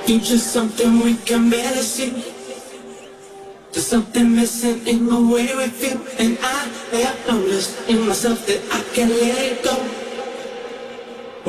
Future's something we can barely see. There's something missing in the way we feel. And I have noticed in myself that I can't let it go.